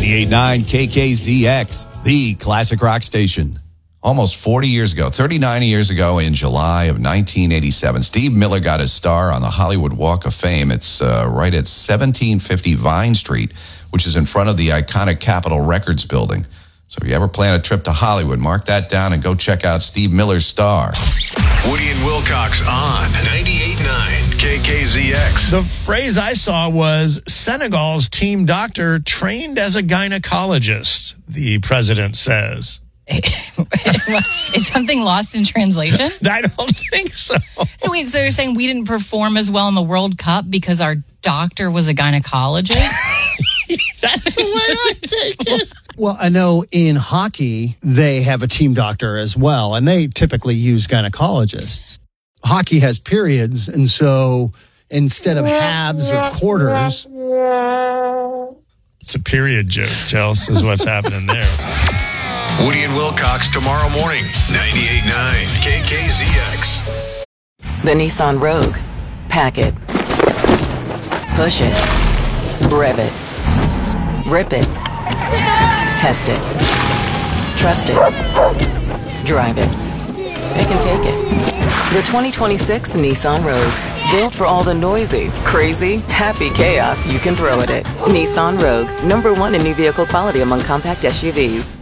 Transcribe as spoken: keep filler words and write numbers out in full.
ninety-eight point nine K K Z X, the classic rock station. Almost forty years ago, thirty-nine years ago in July of nineteen eighty-seven, Steve Miller got his star on the Hollywood Walk of Fame. It's uh, right at seventeen fifty Vine Street, which is in front of the iconic Capitol Records building. So if you ever plan a trip to Hollywood, mark that down and go check out Steve Miller's star. Woody and Wilcox on ninety-eight point nine K K Z X. The phrase I saw was Senegal's team doctor trained as a gynecologist, the president says. Is something lost in translation? I don't think so. So wait, so they're saying we didn't perform as well in the World Cup because our doctor was a gynecologist? That's the way I take it. Well, I know in hockey, they have a team doctor as well, and they typically use gynecologists. Hockey has periods, and so instead of halves or quarters... It's a period joke, Chelsea, is what's happening there. Woody and Wilcox tomorrow morning, ninety-eight point nine K K Z X. The Nissan Rogue. Pack it. Push it. Rev it. Rip it. Test it. Trust it. Drive it. Pick and take it. The twenty twenty-six Nissan Rogue. Built for all the noisy, crazy, happy chaos you can throw at it. Nissan Rogue. Number one in new vehicle quality among compact S U Vs.